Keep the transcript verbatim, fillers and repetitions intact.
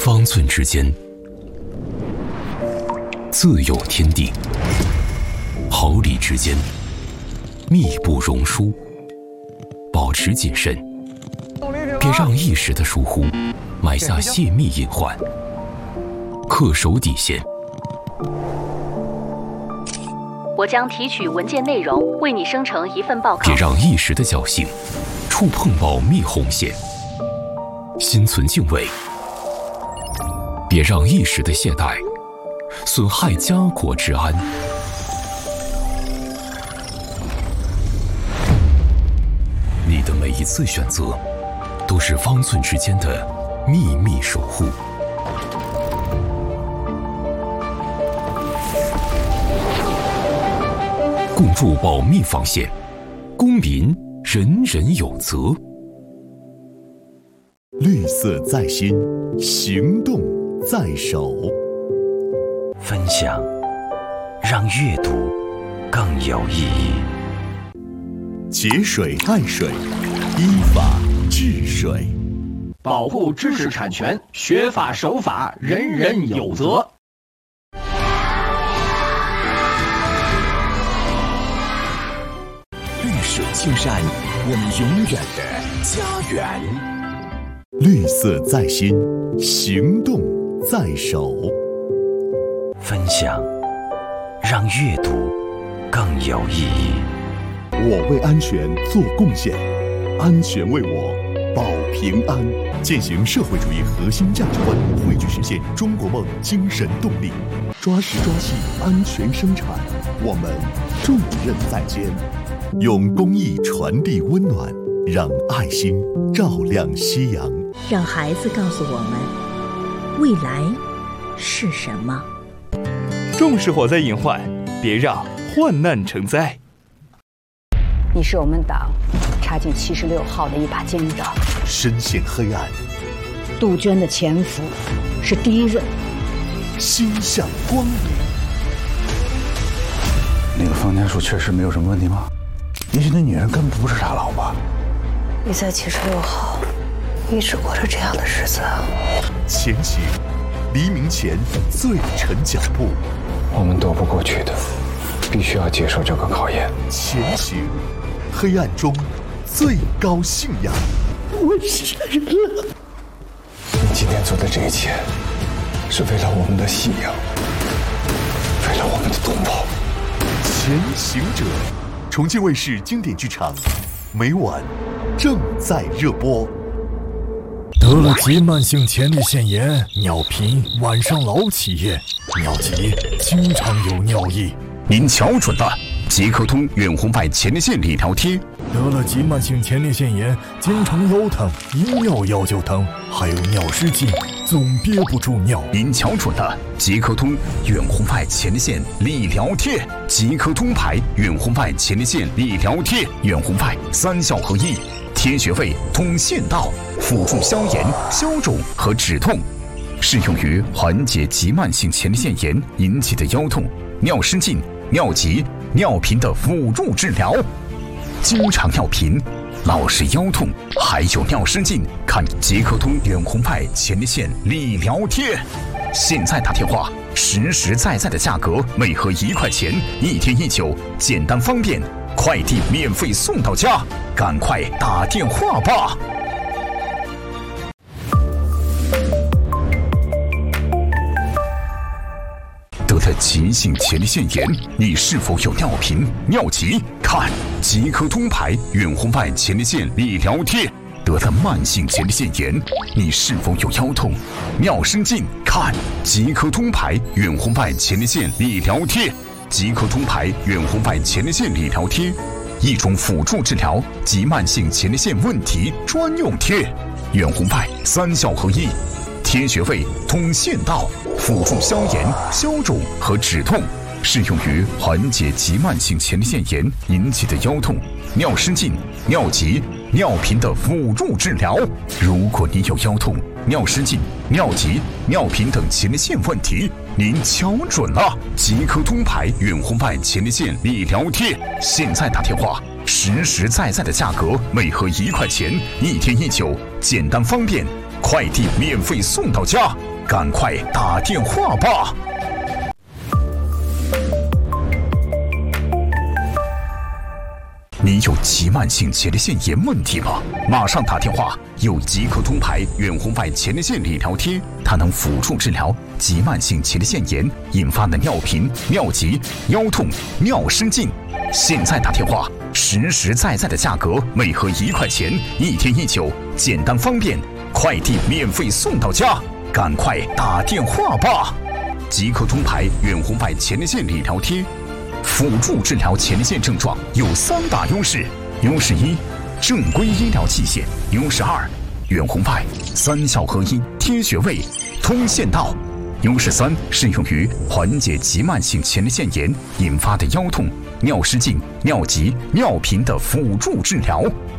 方寸之间自有天地，毫厘之间密不容疏。保持谨慎，别让一时的疏忽埋下泄密隐患。恪守底线。 我将提取文件内容，为你生成一份报告。 别让一时的侥幸触碰保密红线。心存敬畏，别让一时的懈怠损害家国之安。你的每一次选择，都是方寸之间的秘密守护。共筑保密防线，公民人人有责。 绿色在心，行动在手。 分享，让阅读更有意义。 节水爱水，依法治水。 保护知识产权，学法守法，人人有责。 绿水青山，我们永远的家园。绿色在心，行动在手。 分享，让阅读更有意义。 我为安全做贡献，安全为我保平安。践行社会主义核心价值观，汇聚实现中国梦精神动力。抓实抓细，安全生产，我们重任在肩。用公益传递温暖，让爱心照亮夕阳。 让孩子告诉我们，未来是什么？ 重视火灾隐患，别让患难成灾。 你是我们党插进七十六号的一把尖刀， 深陷黑暗。 杜鹃的潜伏是第一任， 心向光明。 那个方家树确实没有什么问题吗？也许那女人根本不是他老婆。 你在七十六号一直过着这样的日子。 前行，黎明前最沉脚步。 我们躲不过去的，必须要接受这个考验。 前行，黑暗中最高信仰。 我杀人了。 你今天做的这一切，是为了我们的信仰，为了我们的同胞。 前行者，重庆卫视经典剧场，每晚正在热播。 得了急慢性前列腺炎，尿频晚上老起夜，尿急经常有尿意。 您瞧准了，即刻通远红外前列腺理疗贴。 得了急慢性前列腺炎，经常腰疼，一尿药就疼，还有尿失禁，总憋不住尿。 您瞧准了，即刻通远红外前列腺理疗贴，即刻通牌远红外前列腺理疗贴，远红外三效合一，贴穴位通腺道，辅助消炎、消肿和止痛，适用于缓解急慢性前列腺炎引起的腰痛、尿失禁、尿急、尿频的辅助治疗。经常尿频、老是腰痛，还有尿失禁，看即刻通远红外前列腺理疗贴。现在打电话，实实在在的价格，每盒一块钱，一天一九，简单方便，快递免费送到家，赶快打电话吧。得了急性前列腺炎，你是否有尿频、尿急？看即刻通牌远红外前列腺理疗贴。得了慢性前列腺炎，你是否有腰痛、尿失禁？看即刻通牌远红外前列腺理疗贴。即刻通牌远红外前列腺理疗贴，一种辅助治疗急慢性前列腺问题专用贴。远红外三效合一，贴穴位通腺道，辅助消炎、消肿和止痛，适用于缓解急慢性前列腺炎引起的腰痛、尿失禁、尿急、尿频的辅助治疗。如果你有腰痛、尿失禁、尿急、尿频等前列腺问题，您瞧准了，即刻通牌远红外前列腺理疗贴。现在打电话，实实在在的价格，每盒一块钱，一天一九，简单方便，快递免费送到家， 赶快打电话吧！你有急慢性前列腺炎问题吗？马上打电话！有即刻通牌远红外前列腺理疗贴，它能辅助治疗急慢性前列腺炎引发的尿频、尿急、腰痛、尿失禁。现在打电话，实实在在的价格，每盒一块钱，一天一酒，简单方便，快递免费送到家。赶快打电话吧！即刻通牌远红外前列腺理疗贴。辅助治疗前列腺症状有三大优势：优势一，正规医疗器械；优势二，远红外三效合一，贴穴位，通线道；优势三，适用于缓解急慢性前列腺炎引发的腰痛、尿失禁、尿急、尿频的辅助治疗。